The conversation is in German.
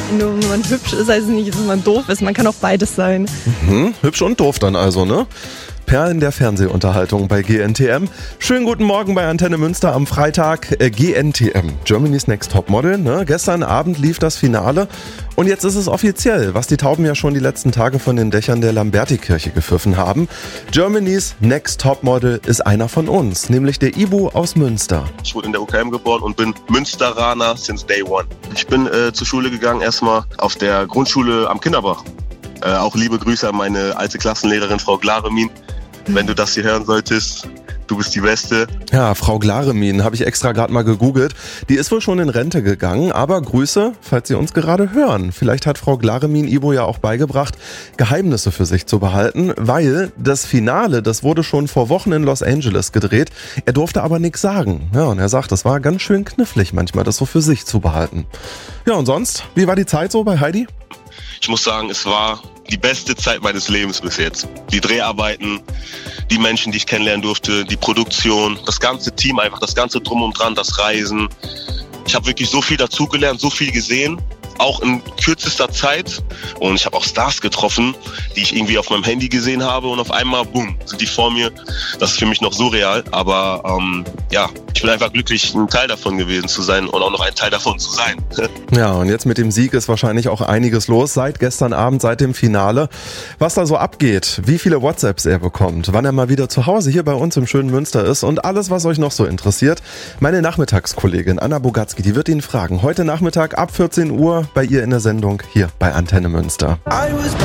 Nur wenn man hübsch ist, heißt es nicht, dass man doof ist. Man kann auch beides sein. Hübsch und doof dann also, ne? Perlen der Fernsehunterhaltung bei GNTM. Schönen guten Morgen bei Antenne Münster am Freitag. GNTM, Germany's Next Topmodel. Ne? Gestern Abend lief das Finale und jetzt ist es offiziell, was die Tauben ja schon die letzten Tage von den Dächern der Lamberti-Kirche gepfiffen haben. Germany's Next Topmodel ist einer von uns, nämlich der Ibu aus Münster. Ich wurde in der UKM geboren und bin Münsteraner since day one. Ich bin zur Schule gegangen, erstmal auf der Grundschule am Kinderbach. Auch liebe Grüße an meine alte Klassenlehrerin, Frau Glaremin. Wenn du das hier hören solltest, du bist die Beste. Ja, Frau Glaremin, habe ich extra gerade mal gegoogelt. Die ist wohl schon in Rente gegangen, aber Grüße, falls Sie uns gerade hören. Vielleicht hat Frau Glaremin Ibo ja auch beigebracht, Geheimnisse für sich zu behalten, weil das Finale, das wurde schon vor Wochen in Los Angeles gedreht. Er durfte aber nichts sagen. Ja, und er sagt, das war ganz schön knifflig manchmal, das so für sich zu behalten. Ja, und sonst, wie war die Zeit so bei Heidi? Ich muss sagen, es war die beste Zeit meines Lebens bis jetzt. Die Dreharbeiten, die Menschen, die ich kennenlernen durfte, die Produktion, das ganze Team einfach, das ganze Drum und Dran, das Reisen. Ich habe wirklich so viel dazugelernt, so viel gesehen, auch in kürzester Zeit. Und ich habe auch Stars getroffen, die ich irgendwie auf meinem Handy gesehen habe und auf einmal, boom, sind die vor mir. Das ist für mich noch surreal, aber ja, ich bin einfach glücklich, ein Teil davon gewesen zu sein und auch noch ein Teil davon zu sein. Ja, und jetzt mit dem Sieg ist wahrscheinlich auch einiges los seit gestern Abend, seit dem Finale. Was da so abgeht, wie viele WhatsApps er bekommt, wann er mal wieder zu Hause hier bei uns im schönen Münster ist und alles, was euch noch so interessiert. Meine Nachmittagskollegin Anna Bogatzki, die wird ihn fragen. Heute Nachmittag ab 14 Uhr bei ihr in der Sendung hier bei Antenne Münster.